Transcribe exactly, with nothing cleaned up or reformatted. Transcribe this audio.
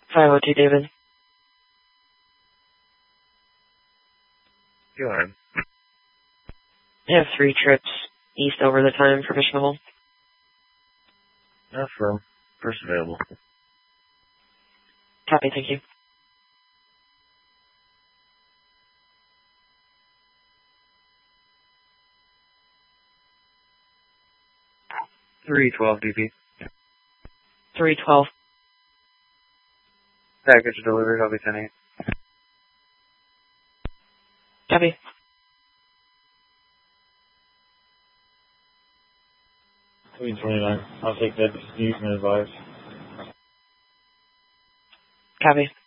five oh two, David. Go ahead. I have three trips east over the time for Mission Hole. Affirm. First available. Copy, thank you. three twelve D P. three twelve. Package delivered, I'll be ten eight. Copy. three twenty-nine. I'll take that dispute and advise. Copy.